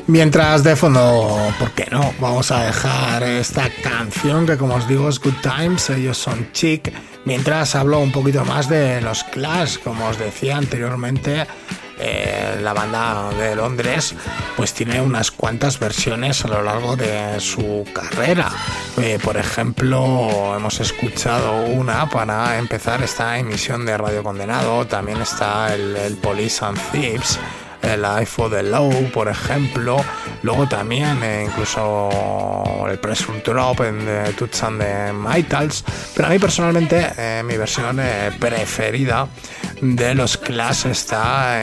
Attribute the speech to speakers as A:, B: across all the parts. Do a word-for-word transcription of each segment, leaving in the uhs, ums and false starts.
A: Mientras de fondo, ¿por qué no? Vamos a dejar esta canción que, como os digo, es Good Times. Ellos son Chic. Mientras hablo un poquito más de los Clash, como os decía anteriormente, eh, la banda de Londres pues tiene unas cuantas versiones a lo largo de su carrera. Eh, por ejemplo, hemos escuchado una para empezar esta emisión de Radio Condenado. También está el, el Police and Thieves, el Eye for the Law, por ejemplo. Luego también eh, incluso el Pressure Drop en The Toots and the Maytals. Pero a mí personalmente eh, mi versión eh, preferida de los Clash está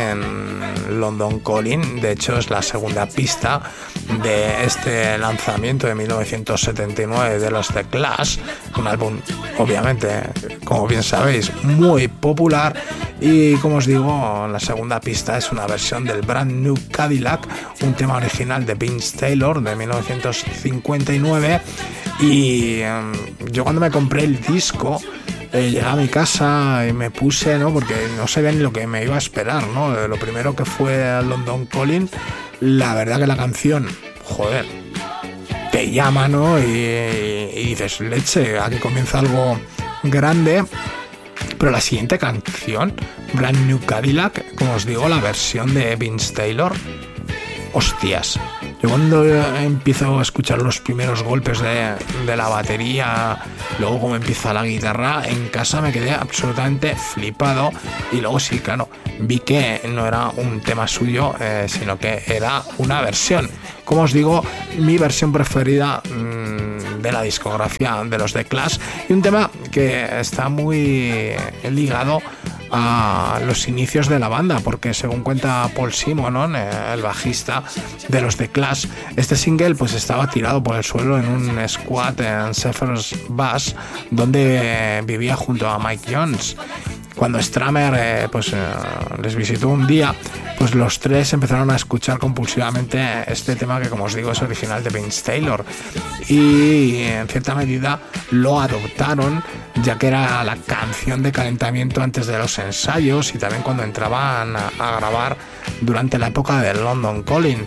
A: en London Calling. De hecho es la segunda pista de este lanzamiento de mil novecientos setenta y nueve de los The Clash, un álbum obviamente, como bien sabéis, muy popular. Y como os digo, la segunda pista es una versión del Brand New Cadillac, un tema original de Vince Taylor de mil novecientos cincuenta y nueve. Y um, yo cuando me compré el disco, eh, llegué a mi casa y me puse, ¿no? Porque no sabía ni lo que me iba a esperar, ¿no? Lo primero que fue a London Calling, la verdad que la canción, joder, te llama, ¿no? Y, y dices, leche, aquí comienza algo grande. Pero la siguiente canción, Brand New Cadillac, como os digo, la versión de Vince Taylor, hostias. Yo cuando empiezo a escuchar los primeros golpes de, de la batería, luego como empieza la guitarra, en casa me quedé absolutamente flipado. Y luego sí, claro, vi que no era un tema suyo, eh, sino que era una versión. Como os digo, mi versión preferida mmm, de la discografía de los The Clash, y un tema que está muy ligado a los inicios de la banda, porque según cuenta Paul Simonon, el bajista de los The Clash, este single pues estaba tirado por el suelo en un squat en Zephyr's Bass, donde vivía junto a Mike Jones. Cuando Stramer eh, pues, eh, les visitó un día, pues los tres empezaron a escuchar compulsivamente este tema que, como os digo, es original de Vince Taylor, y en cierta medida lo adoptaron, ya que era la canción de calentamiento antes de los ensayos y también cuando entraban a, a grabar durante la época del London Calling.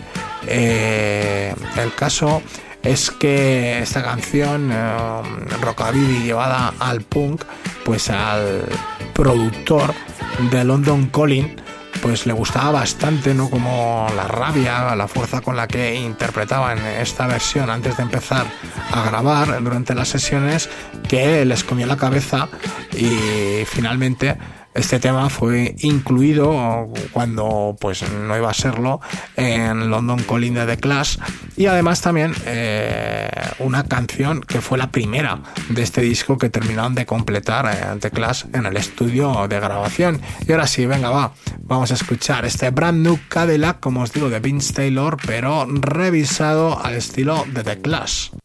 A: Eh, el caso es que esta canción eh, rockabilly llevada al punk, pues al productor de London Calling pues le gustaba bastante, ¿no? Como la rabia, la fuerza con la que interpretaban esta versión antes de empezar a grabar durante las sesiones, que les comió la cabeza, y finalmente este tema fue incluido cuando pues no iba a serlo en London Calling de The Clash. Y además también eh, una canción que fue la primera de este disco que terminaron de completar eh, The Clash en el estudio de grabación. Y ahora sí, venga, va, vamos a escuchar este Brand New Cadillac, como os digo, de Vince Taylor, pero revisado al estilo de The Clash.